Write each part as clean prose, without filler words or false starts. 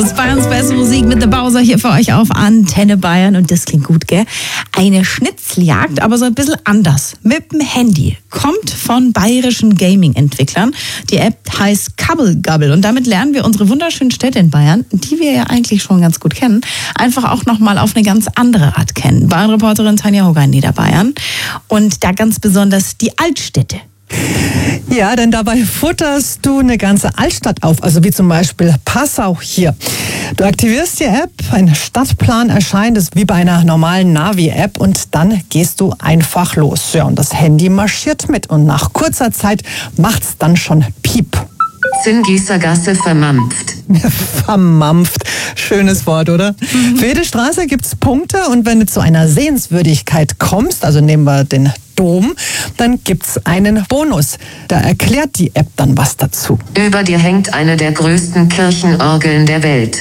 Das ist Bayerns beste Musik mit The Bowser hier für euch auf Antenne Bayern. Und das klingt gut, gell? Eine Schnitzeljagd, aber so ein bisschen anders. Mit dem Handy. Kommt von bayerischen Gaming-Entwicklern. Die App heißt Kabel Gabel. Und damit lernen wir unsere wunderschönen Städte in Bayern, die wir ja eigentlich schon ganz gut kennen, einfach auch nochmal auf eine ganz andere Art kennen. Bayern-Reporterin Tanja Hogger in Niederbayern. Und da ganz besonders die Altstädte. Ja, denn dabei futterst du eine ganze Altstadt auf, also wie zum Beispiel Passau hier. Du aktivierst die App, ein Stadtplan erscheint, das ist wie bei einer normalen Navi-App und dann gehst du einfach los. Ja, und das Handy marschiert mit und nach kurzer Zeit macht's dann schon Piep. Zinngießergasse vermampft. Vermampft. Schönes Wort, oder? Für jede Straße gibt's Punkte und wenn du zu einer Sehenswürdigkeit kommst, also nehmen wir den Dom, dann gibt's einen Bonus. Da erklärt die App dann was dazu. Über dir hängt eine der größten Kirchenorgeln der Welt.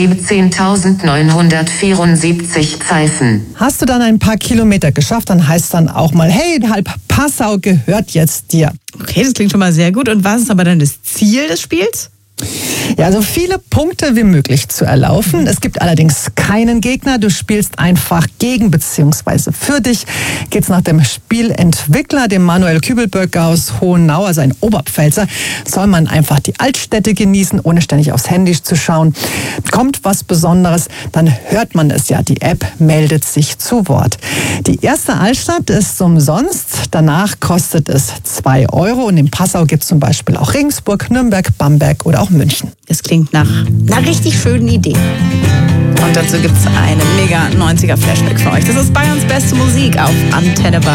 17.974 Pfeifen. Hast du dann ein paar Kilometer geschafft, dann heißt dann auch mal, hey, halb Passau gehört jetzt dir. Okay, das klingt schon mal sehr gut. Und was ist aber dann das Ziel des Spiels? Ja, so viele Punkte wie möglich zu erlaufen. Es gibt allerdings keinen Gegner. Du spielst einfach gegen bzw. für dich. Geht's nach dem Spielentwickler, dem Manuel Kübelböck aus Hohenau, also ein Oberpfälzer, soll man einfach die Altstädte genießen, ohne ständig aufs Handy zu schauen. Kommt was Besonderes, dann hört man es ja. Die App meldet sich zu Wort. Die erste Altstadt ist umsonst. Danach kostet es 2 €. Und in Passau gibt's zum Beispiel auch Regensburg, Nürnberg, Bamberg oder auch München. Das klingt nach einer richtig schönen Idee. Und dazu gibt's einen mega 90er Flashback für euch. Das ist Bayerns beste Musik auf Antenne Bayern.